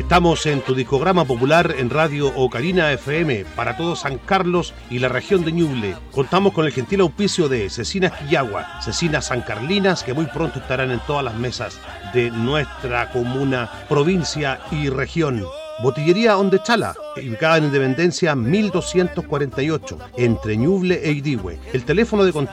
Estamos en tu discograma popular en Radio Ocarina FM para todo San Carlos y la región de Ñuble. Contamos con el gentil auspicio de Cecinas Quillagua, Cecinas Sancarlinas, que muy pronto estarán en todas las mesas de nuestra comuna, provincia y región. Botillería Ondechala, ubicada en Independencia 1248, entre Ñuble e Idigüe. El teléfono de contacto